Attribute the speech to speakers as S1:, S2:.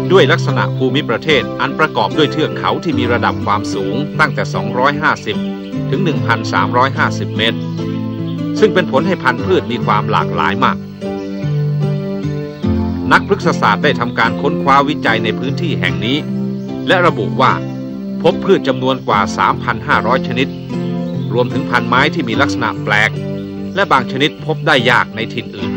S1: ด้วยลักษณะภูมิประเทศอันประกอบด้วยเทือกเขาที่มีระดับความสูงตั้งแต่250ถึง 1,350 เมตรซึ่งเป็นผลให้พันธุ์พืชมีความหลากหลายมากนักพฤกษศาสตร์ได้ทำการค้นคว้าวิจัยในพื้นที่แห่งนี้และระบุว่าพบพืชจำนวนกว่า 3,500 ชนิดรวมถึงพันธุ์ไม้ที่มีลักษณะแปลกและบางชนิดพบได้ยากในถิ่นอื่น